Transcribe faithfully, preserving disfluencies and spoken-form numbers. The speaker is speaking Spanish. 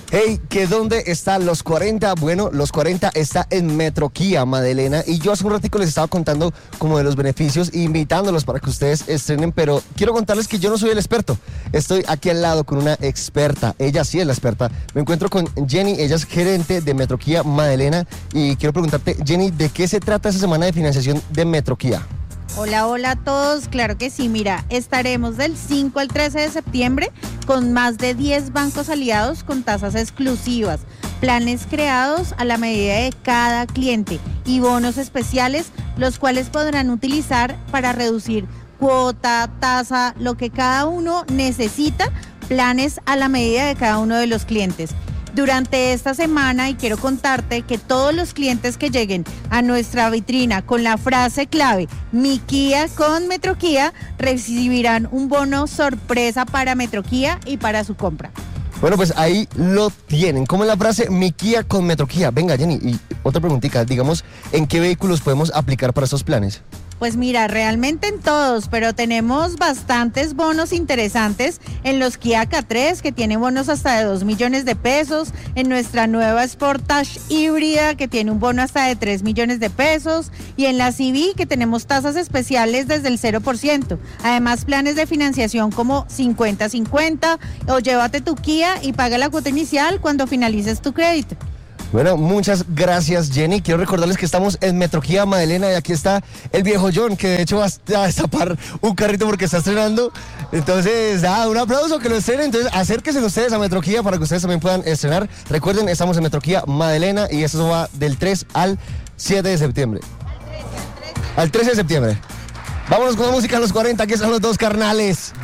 Hey, ¿que dónde están los cuarenta? Bueno, los cuarenta está en Metro Kia, Madelena, y yo hace un ratico les estaba contando como de los beneficios, invitándolos para que ustedes estrenen, pero quiero contarles que yo no soy el experto. Estoy aquí al lado con una experta, ella sí es la experta. Me encuentro con Jenny, ella es gerente de Metro Kia, Madelena, y quiero preguntarte, Jenny, ¿de qué se trata esa semana de financiación de Metro Kia? Hola, hola a todos, claro que sí, mira, estaremos del cinco al trece de septiembre con más de diez bancos aliados con tasas exclusivas, planes creados a la medida de cada cliente y bonos especiales, los cuales podrán utilizar para reducir cuota, tasa, lo que cada uno necesita, planes a la medida de cada uno de los clientes. Durante esta semana, y quiero contarte que todos los clientes que lleguen a nuestra vitrina con la frase clave Mi Kia con Metro Kia recibirán un bono sorpresa para Metro Kia y para su compra. Bueno, pues ahí lo tienen, como en la frase Mi Kia con Metro Kia. Venga, Jenny, y otra preguntita, digamos, ¿en qué vehículos podemos aplicar para estos planes? Pues mira, realmente en todos, pero tenemos bastantes bonos interesantes en los Kia K tres, que tiene bonos hasta de dos millones de pesos, en nuestra nueva Sportage híbrida, que tiene un bono hasta de tres millones de pesos, y en la C V, que tenemos tasas especiales desde el cero por ciento. Además, planes de financiación como cincuenta cincuenta, o llévate tu Kia y paga la cuota inicial cuando finalices tu crédito. Bueno, muchas gracias, Jenny. Quiero recordarles que estamos en Metro Kia, Madelena, y aquí está el viejo John, que de hecho va a destapar un carrito porque está estrenando. Entonces, ah, un aplauso que lo estrenen. Entonces, acérquense ustedes a Metro Kia para que ustedes también puedan estrenar. Recuerden, estamos en Metro Kia, Madelena, y eso va del tres al siete de septiembre. Al trece de septiembre. Vámonos con la música de los cuarenta, que son los dos carnales.